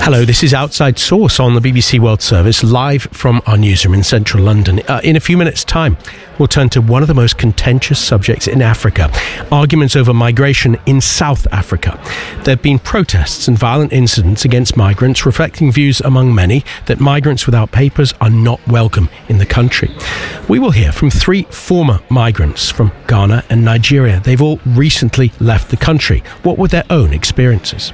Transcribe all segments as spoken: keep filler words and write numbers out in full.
Hello, this is Outside Source on the B B C World Service, live from our newsroom in central London. Uh, in a few minutes' time, we'll turn to one of the most contentious subjects in Africa, arguments over migration in South Africa. There have been protests and violent incidents against migrants, reflecting views among many that migrants without papers are not welcome in the country. We will hear from three former migrants from Ghana and Nigeria. They've all recently left the country. What were their own experiences?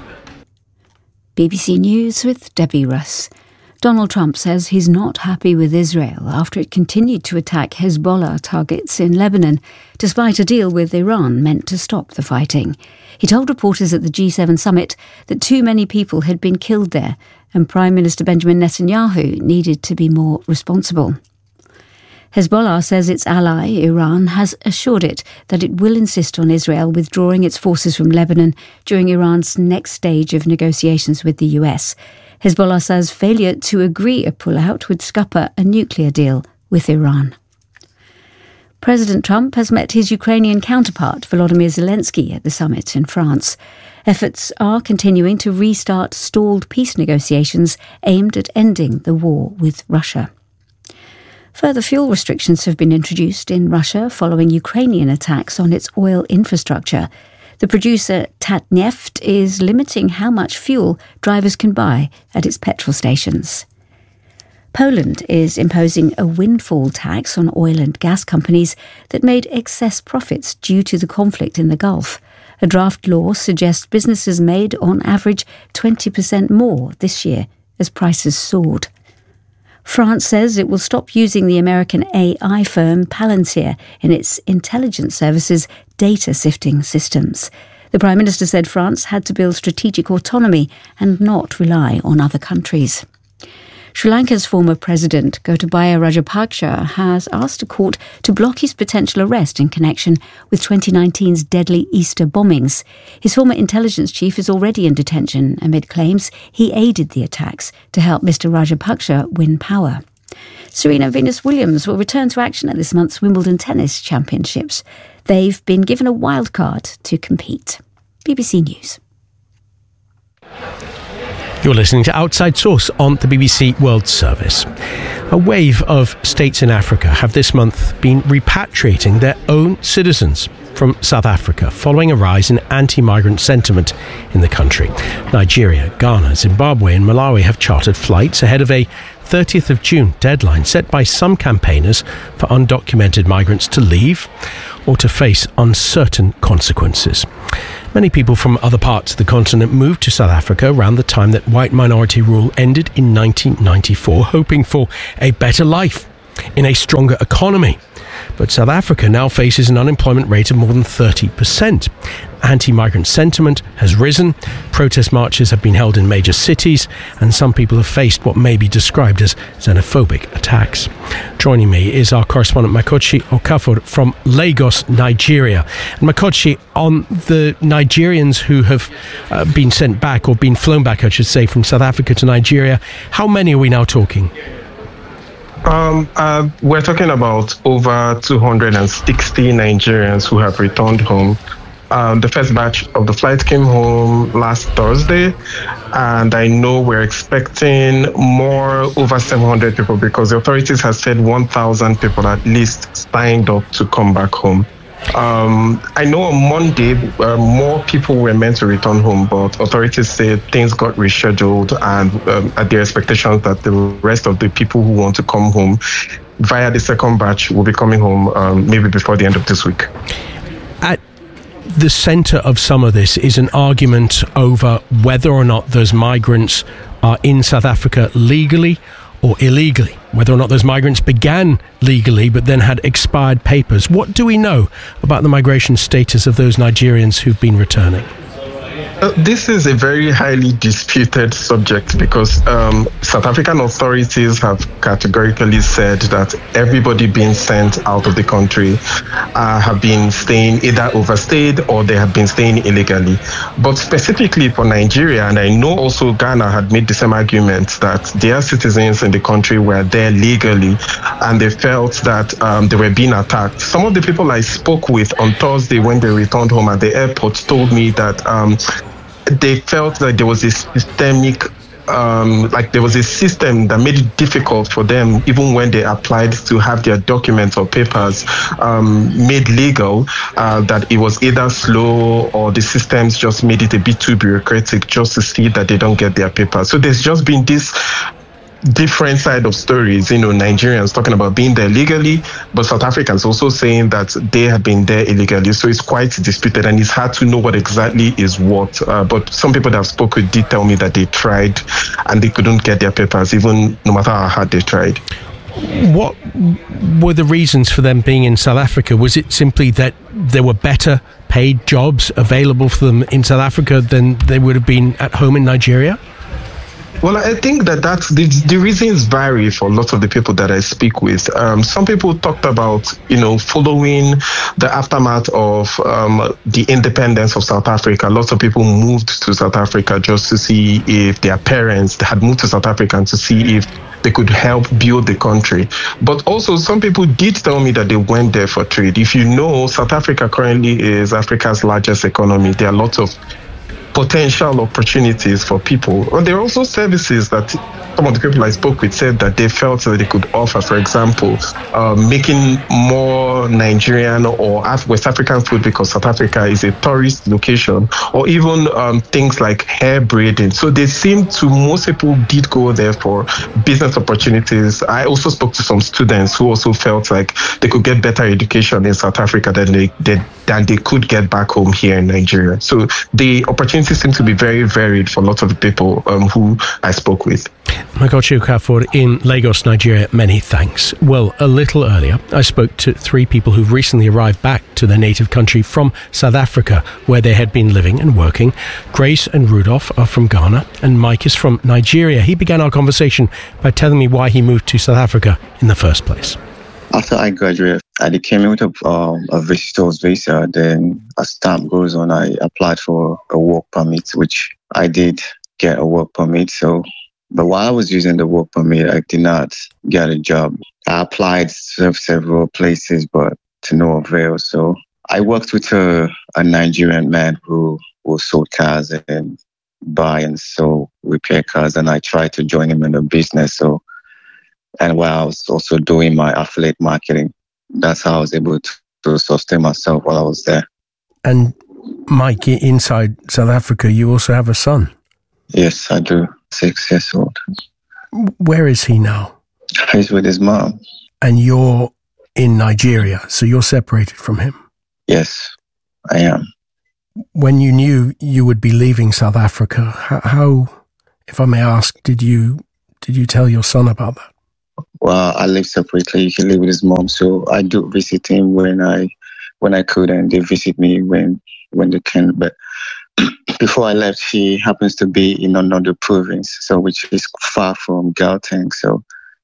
B B C News with Debbie Russ. Donald Trump says he's not happy with Israel after it continued to attack Hezbollah targets in Lebanon, despite a deal with Iran meant to stop the fighting. He told reporters at the G seven summit that too many people had been killed there and Prime Minister Benjamin Netanyahu needed to be more responsible. Hezbollah says its ally, Iran, has assured it that it will insist on Israel withdrawing its forces from Lebanon during Iran's next stage of negotiations with the U S. Hezbollah says failure to agree a pullout would scupper a nuclear deal with Iran. President Trump has met his Ukrainian counterpart, Volodymyr Zelensky, at the summit in France. Efforts are continuing to restart stalled peace negotiations aimed at ending the war with Russia. Further fuel restrictions have been introduced in Russia following Ukrainian attacks on its oil infrastructure. The producer Tatneft is limiting how much fuel drivers can buy at its petrol stations. Poland is imposing a windfall tax on oil and gas companies that made excess profits due to the conflict in the Gulf. A draft law suggests businesses made, on average, twenty percent more this year as prices soared. France says it will stop using the American A I firm Palantir in its intelligence services data sifting systems. The Prime Minister said France had to build strategic autonomy and not rely on other countries. Sri Lanka's former president, Gotabaya Rajapaksa, has asked a court to block his potential arrest in connection with twenty nineteen's deadly Easter bombings. His former intelligence chief is already in detention amid claims he aided the attacks to help Mister Rajapaksa win power. Serena Venus Williams will return to action at this month's Wimbledon Tennis Championships. They've been given a wild card to compete. B B C News. You're listening to Outside Source on the B B C World Service. A wave of states in Africa have this month been repatriating their own citizens from South Africa following a rise in anti-migrant sentiment in the country. Nigeria, Ghana, Zimbabwe and Malawi have chartered flights ahead of a thirtieth of June deadline set by some campaigners for undocumented migrants to leave or to face uncertain consequences. Many people from other parts of the continent moved to South Africa around the time that white minority rule ended in nineteen ninety-four, hoping for a better life in a stronger economy. But South Africa now faces an unemployment rate of more than thirty percent. Anti-migrant sentiment has risen, protest marches have been held in major cities, and some people have faced what may be described as xenophobic attacks. Joining me is our correspondent Makochi Okafor from Lagos, Nigeria. And Makochi, on the Nigerians who have uh, been sent back, or been flown back, I should say, from South Africa to Nigeria, how many are we now talking? Um, uh, we're talking about over two hundred sixty Nigerians who have returned home. Um, the first batch of the flight came home last Thursday, and I know we're expecting more, over seven hundred people, because the authorities have said one thousand people at least signed up to come back home. Um, I know on Monday uh, more people were meant to return home, but authorities said things got rescheduled, and um, at the expectations that the rest of the people who want to come home via the second batch will be coming home um, maybe before the end of this week. At the centre of some of this is an argument over whether or not those migrants are in South Africa legally or illegally, whether or not those migrants began legally but then had expired papers. What do we know about the migration status of those Nigerians who've been returning? Uh, this is a very highly disputed subject because um, South African authorities have categorically said that everybody being sent out of the country uh, have been staying either overstayed or they have been staying illegally. But specifically for Nigeria, and I know also Ghana had made the same argument that their citizens in the country were there legally and they felt that um, they were being attacked. Some of the people I spoke with on Thursday when they returned home at the airport told me that um, they felt that there was a systemic Um, like there was a system that made it difficult for them, even when they applied to have their documents or papers um, made legal, uh, that it was either slow or the systems just made it a bit too bureaucratic just to see that they don't get their papers. So there's just been this different side of stories, you know, Nigerians talking about being there legally, but South Africans also saying that they had been there illegally. So it's quite disputed, and it's hard to know what exactly is what. Uh, but some people that I've spoken with did tell me that they tried and they couldn't get their papers, even no matter how hard they tried. What were the reasons for them being in South Africa? Was it simply that there were better paid jobs available for them in South Africa than they would have been at home in Nigeria? Well, I think that that's the, the reasons vary for lots of the people that I speak with. Um, some people talked about, you know, following the aftermath of um, the independence of South Africa. Lots of people moved to South Africa just to see if their parents had moved to South Africa and to see if they could help build the country. But also some people did tell me that they went there for trade. If you know, South Africa currently is Africa's largest economy. There are lots of potential opportunities for people. And there are also services that some of the people I spoke with said that they felt that they could offer. For example, uh, making more Nigerian or West African food, because South Africa is a tourist location, or even um, things like hair braiding. So they seem to, most people did go there for business opportunities. I also spoke to some students who also felt like they could get better education in South Africa than they, they than they could get back home here in Nigeria. So the opportunities seem to be very varied for lots of the people um, who I spoke with. Michael Okafor in Lagos, Nigeria, many thanks. Well, a little earlier, I spoke to three people who've recently arrived back to their native country from South Africa, where they had been living and working. Grace and Rudolph are from Ghana, and Mike is from Nigeria. He began our conversation by telling me why he moved to South Africa in the first place. After I graduated, I came in with a, um, a visitor's visa. Then as time goes on, I applied for a work permit, which I did get a work permit. So, but while I was using the work permit, I did not get a job. I applied to several places, but to no avail. So I worked with a, a Nigerian man who, who sold cars and buy and sell repair cars, and I tried to join him in the business. So, and while I was also doing my affiliate marketing, that's how I was able to, to sustain myself while I was there. And Mike, inside South Africa, you also have a son. Yes, I do. Six years old. Where is he now? He's with his mom. And you're in Nigeria, so you're separated from him? Yes, I am. When you knew you would be leaving South Africa, how, how if I may ask, did you did you tell your son about that? Well, I live separately. He lives with his mom, so I do visit him when I when I could, and they visit me when when they can. But before I left, he happens to be in another province, so which is far from Gauteng. So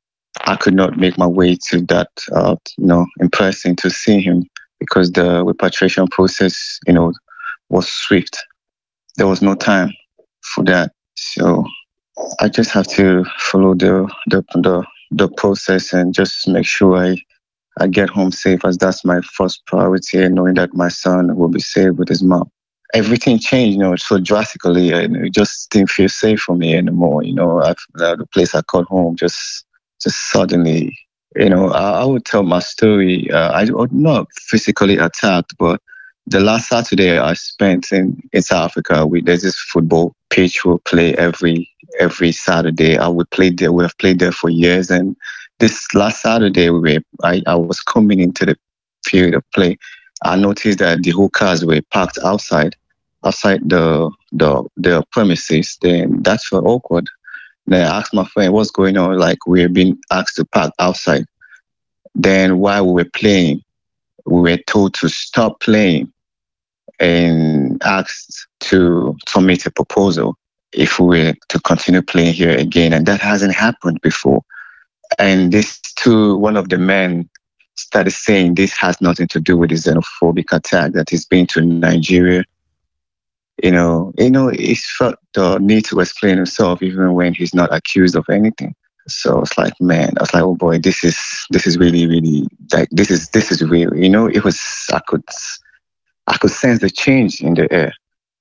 I could not make my way to that, uh, you know, in person to see him because the repatriation process, you know, was swift. There was no time for that, so I just have to follow the the the, the process and just make sure I. I get home safe, as that's my first priority, and knowing that my son will be safe with his mom. Everything changed, you know, so drastically, and it just didn't feel safe for me anymore. You know, I've, the place I called home just, just suddenly, you know, I, I would tell my story. Uh, I was not physically attacked, but the last Saturday I spent in, in South Africa, we, there's this football pitch we'll play every every Saturday. I would play there. We have played there for years, and this last Saturday, we were, I, I was coming into the field of play. I noticed that the whole cars were parked outside, outside the the the premises. Then that's felt awkward. Then I asked my friend, "What's going on?" Like, we were being asked to park outside. Then while we were playing, we were told to stop playing and asked to submit a proposal if we were to continue playing here again. And that hasn't happened before. And this too, one of the men started saying this has nothing to do with the xenophobic attack that he's been to Nigeria. You know, you know, he felt the need to explain himself even when he's not accused of anything. So it's like, man, I was like, oh boy, this is this is really, really like this is this is real. You know, it was I could I could sense the change in the air.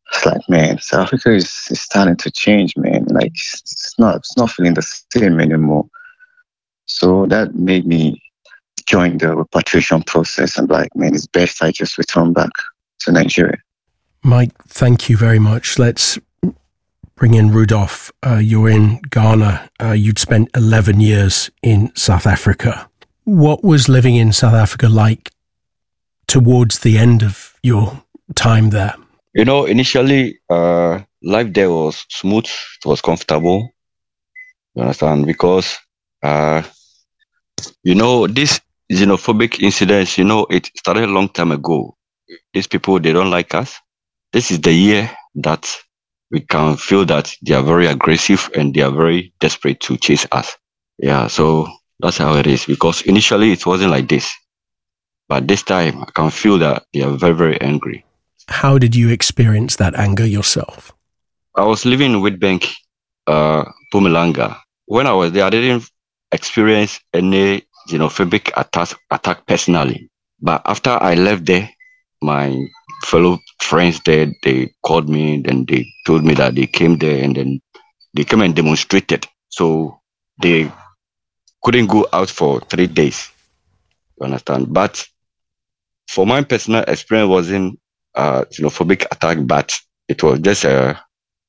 It's like, man, South Africa is, is starting to change, man. Like, it's not, it's not feeling the same anymore. So that made me join the repatriation process. And like, man, it's best I just return back to Nigeria. Mike, thank you very much. Let's bring in Rudolph. Uh, you're in Ghana. Uh, you'd spent eleven years in South Africa. What was living in South Africa like towards the end of your time there? You know, initially, uh, life there was smooth. It was comfortable. You understand? Because, uh, you know, this xenophobic incidents, you know, it started a long time ago. These people, they don't like us. This is the year that we can feel that they are very aggressive and they are very desperate to chase us. Yeah, so that's how it is. Because initially it wasn't like this. But this time, I can feel that they are very, very angry. How did you experience that anger yourself? I was living in Witbank, uh, Mpumalanga. When I was there, I didn't experience any xenophobic attack, attack personally. But after I left there, my fellow friends there, they called me, then they told me that they came there and then they came and demonstrated. So they couldn't go out for three days. You understand? But for my personal experience, wasn't uh, xenophobic attack, but it was just a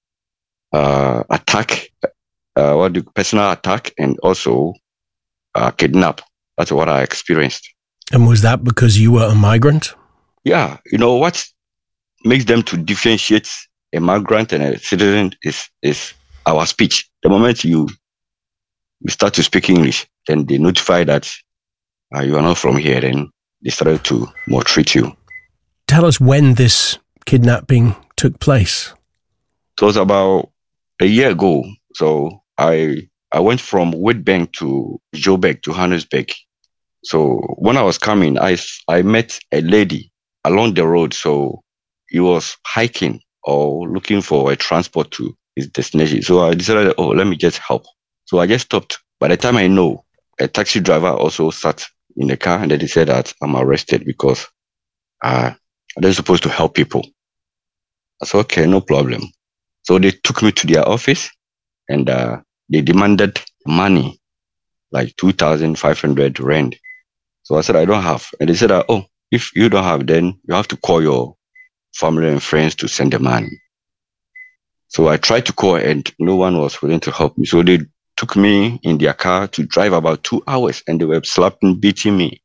uh, attack, uh, what do personal attack, and also uh, kidnap. That's what I experienced. And was that because you were a migrant? Yeah, you know what makes them to differentiate a migrant and a citizen is is our speech. The moment you you start to speak English, then they notify that uh, you are not from here, then they started to maltreat you. Tell us when this kidnapping took place. It was about a year ago. So I I went from Witbank to Joburg to Johannesburg. So when I was coming, I, I met a lady along the road. So he was hiking or looking for a transport to his destination. So I decided, oh, let me just help. So I just stopped. By the time I know, a taxi driver also sat in the car and then they said that I'm arrested because uh, they're supposed to help people. I said, okay, no problem. So they took me to their office and uh, they demanded money, like two thousand five hundred rand. So I said, I don't have. And they said, oh, if you don't have, then you have to call your family and friends to send the money. So I tried to call and no one was willing to help me. So they took me in their car to drive about two hours and they were slapping, beating me.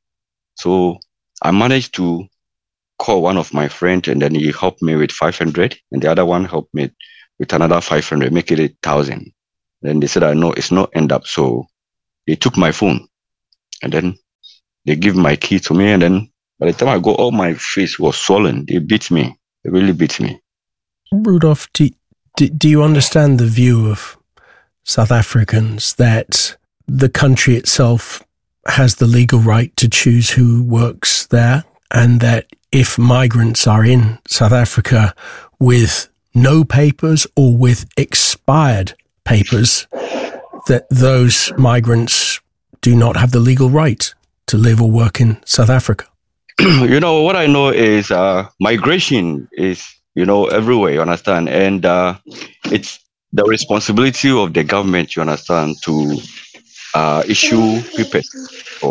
So I managed to call one of my friends and then he helped me with five hundred and the other one helped me with another five hundred, make it a thousand. Then they said, I know it's not end up. So they took my phone and then they give my key to me. And then by the time I go, all my face was swollen. They beat me. They really beat me. Rudolph, do, do, do you understand the view of South Africans that the country itself has the legal right to choose who works there, and that if migrants are in South Africa with no papers or with expired papers, that those migrants do not have the legal right to live or work in South Africa? You know, what I know is uh, migration is, you know, everywhere, you understand? And uh, it's the responsibility of the government, you understand, to uh, issue papers for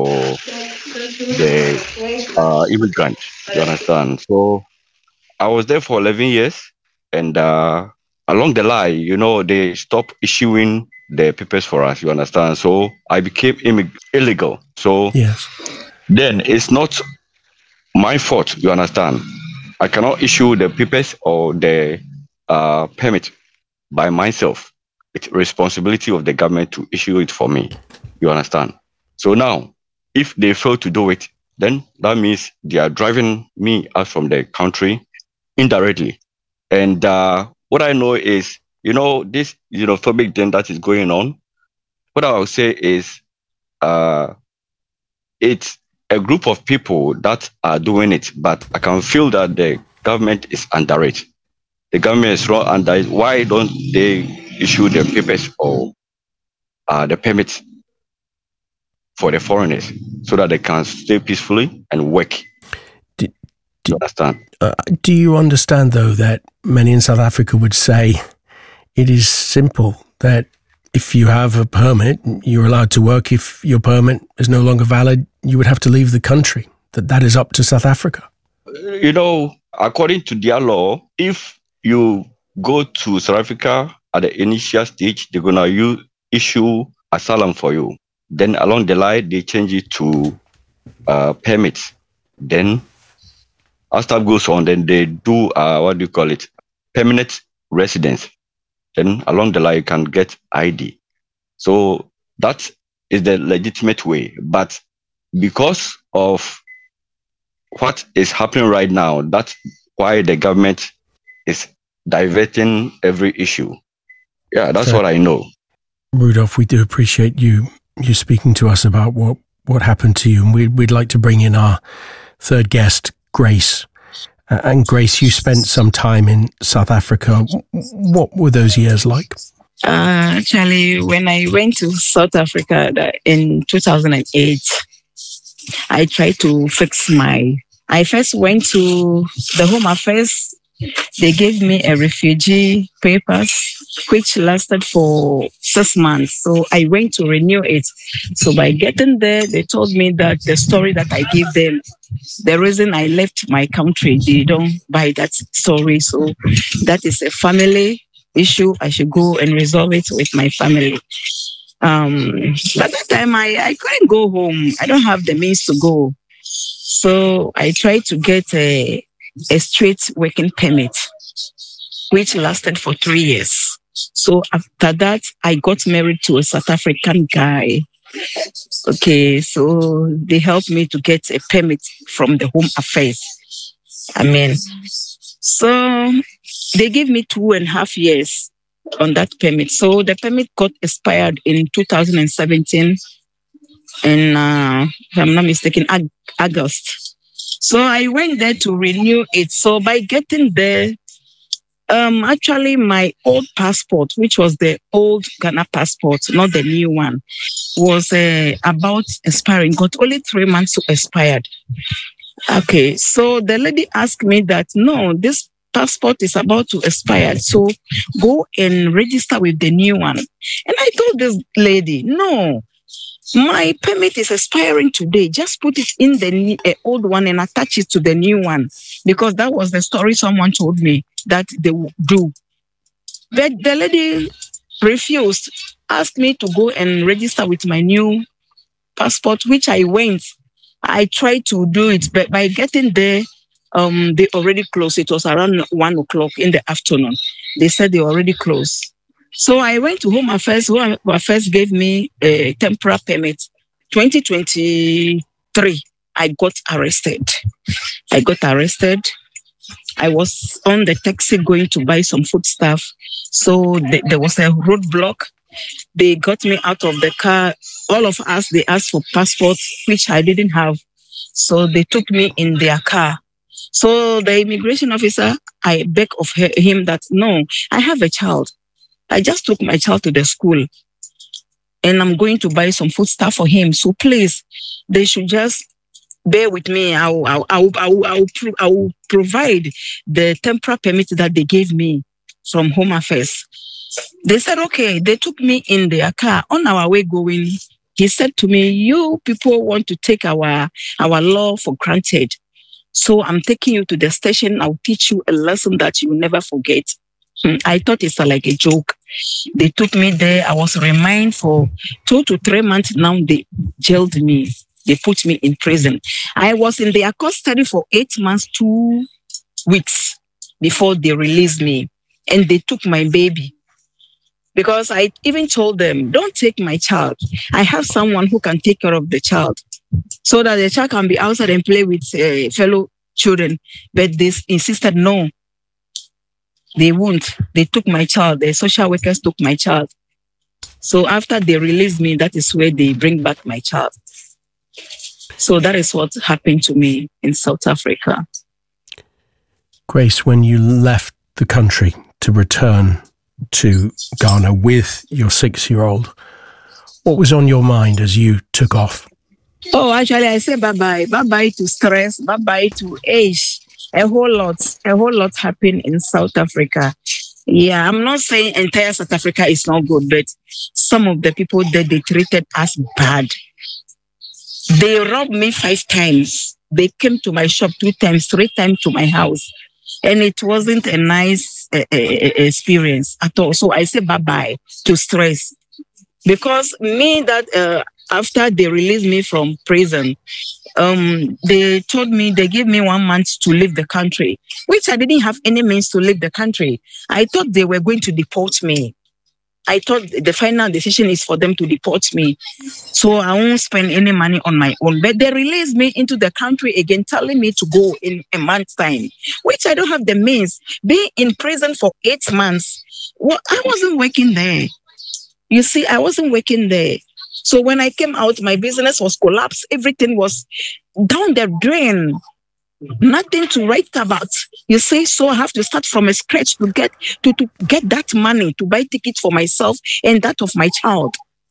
the uh, immigrant, you understand? So I was there for eleven years and uh, along the line, you know, they stopped issuing the papers for us, you understand? So I became immig- illegal. So yes. Then it's not my fault, you understand? I cannot issue the papers or the uh, permit by myself. It's responsibility of the government to issue it for me, you understand? So now, if they fail to do it, then that means they are driving me out from the country indirectly. And uh, what I know is, you know, this xenophobic thing that is going on, what I will say is uh, it's a group of people that are doing it, but I can feel that the government is under it. The government is wrong under it. Why don't they issue the papers or uh, the permits for the foreigners so that they can stay peacefully and work? Do, Do, understand? Uh, do you understand, though, that many in South Africa would say it is simple, that if you have a permit, you're allowed to work. If your permit is no longer valid, you would have to leave the country, that that is up to South Africa? You know, according to their law, if you go to South Africa at the initial stage, they're going to issue asylum for you. Then along the line, they change it to uh, permits. Then as time goes on, then they do, uh, what do you call it, permanent residence. Then along the line, you can get I D. So that is the legitimate way. But because of what is happening right now, that's why the government is diverting every issue. Yeah, that's so, what I know. Rudolph, we do appreciate you you speaking to us about what, what happened to you. And we, we'd like to bring in our third guest, Grace. Uh, and Grace, you spent some time in South Africa. What were those years like? Uh, actually, when I went to South Africa in two thousand eight, I tried to fix my... I first went to the Home Affairs. They gave me a refugee papers, which lasted for six months. So I went to renew it. So by getting there, they told me that the story that I gave them, the reason I left my country, they don't buy that story. So that is a family issue. I should go and resolve it with my family. Um, but that time I, I couldn't go home. I don't have the means to go. So I tried to get a a straight working permit, which lasted for three years. So after that, I got married to a South African guy. Okay, so they helped me to get a permit from the Home Affairs. I mean, so they gave me two and a half years on that permit. So the permit got expired in two thousand seventeen, in, uh, if I'm not mistaken, Ag- August. So I went there to renew it. So by getting there, um, actually my old passport, which was the old Ghana passport, not the new one, was uh, about expiring. Got only three months to expire. Okay, so the lady asked me that, no, this passport is about to expire. So go and register with the new one. And I told this lady, no, my permit is expiring today. Just put it in the uh, old one and attach it to the new one. Because that was the story someone told me that they would do. But the lady refused, asked me to go and register with my new passport, which I went. I tried to do it, but by getting there, um, they already closed. It was around one o'clock in the afternoon. They said they already closed. So I went to Home Affairs. Home Affairs gave me a temporary permit. twenty twenty-three, I got arrested. I got arrested. I was on the taxi going to buy some food stuff. So th- there was a roadblock. They got me out of the car. All of us, they asked for passports, which I didn't have. So they took me in their car. So the immigration officer, I begged of her, him that, no, I have a child. I just took my child to the school and I'm going to buy some food stuff for him. So please, they should just bear with me. I will, I will, I will, I will, I will, pro- I will provide the temporary permit that they gave me from Home Affairs. They said, okay. They took me in their car. On our way going, he said to me, you people want to take our, our law for granted. So I'm taking you to the station. I'll teach you a lesson that you will never forget. I thought it's like a joke. They took me there. I was remanded for two to three months. Now they jailed me. They put me in prison. I was in their custody for eight months, two weeks before they released me. And they took my baby. Because I even told them, don't take my child. I have someone who can take care of the child so that the child can be outside and play with uh, fellow children. But they insisted, no. They won't. They took my child. The social workers took my child. So after they release me, that is where they bring back my child. So that is what happened to me in South Africa. Grace, when you left the country to return to Ghana with your six-year-old, what was on your mind as you took off? Oh, actually, I said bye-bye. Bye-bye to stress. Bye-bye to age. a whole lot, a whole lot happened in South Africa. Yeah, I'm not saying entire South Africa is not good, but some of the people that they treated us bad. They robbed me five times. They came to my shop two times, three times to my house. And it wasn't a nice uh, uh, experience at all. So I say bye-bye to stress. Because me that uh, after they released me from prison, um, they told me, they gave me one month to leave the country, which I didn't have any means to leave the country. I thought they were going to deport me. I thought the final decision is for them to deport me. So I won't spend any money on my own. But they released me into the country again, telling me to go in a month's time, which I don't have the means. Being in prison for eight months, well, I wasn't working there. You see, I wasn't working there. So when I came out, my business was collapsed. Everything was down the drain. Nothing to write about. You see, so I have to start from a scratch to get to, to get that money to buy tickets for myself and that of my child.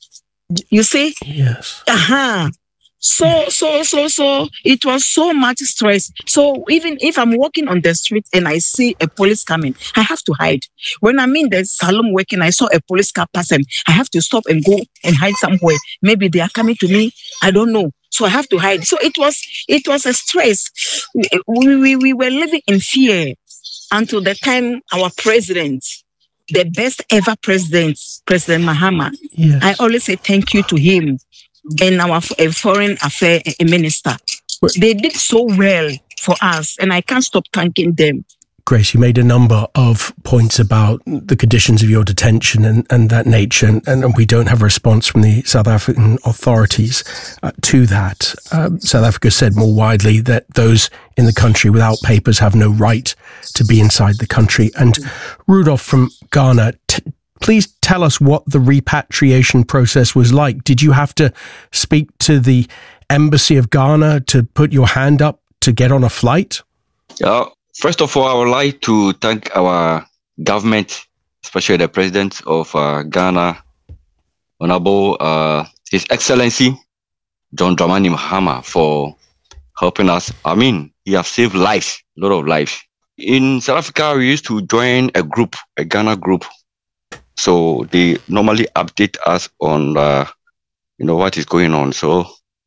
You see? Yes. Uh-huh. So, so, so, so it was so much stress. So even if I'm walking on the street and I see a police coming, I have to hide. When I'm in the salon working, I saw a police car passing. I have to stop and go and hide somewhere. Maybe they are coming to me. I don't know. So I have to hide. So it was, it was a stress. We, we, we were living in fear until the time our president, the best ever president, President Mahama, yes. I always say thank you to him. And our foreign affairs minister. They did so well for us, and I can't stop thanking them. Grace, you made a number of points about the conditions of your detention and, and that nature, and, and we don't have a response from the South African authorities uh, to that. Uh, South Africa said more widely that those in the country without papers have no right to be inside the country. And Rudolph from Ghana, t- please tell us what the repatriation process was like. Did you have to speak to the embassy of Ghana to put your hand up to get on a flight? Yeah. First of all, I would like to thank our government, especially the president of uh, Ghana, Honorable uh, His Excellency John Dramani Mahama, for helping us. I mean, he has saved lives, a lot of lives. In South Africa, we used to join a group, a Ghana group. So they normally update us on, uh, you know, what is going on. So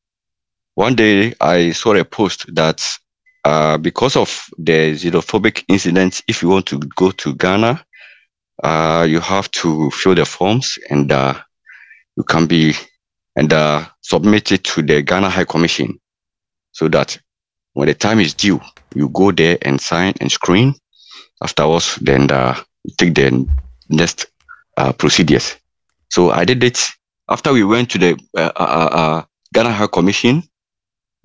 one day I saw a post that uh, because of the xenophobic incidents, if you want to go to Ghana, uh, you have to fill the forms and uh, you can be and uh, submit it to the Ghana High Commission, so that when the time is due, you go there and sign and screen. Afterwards, then uh, you take the next Uh, procedures. So I did it after we went to the uh, uh, uh, Ghana High Commission.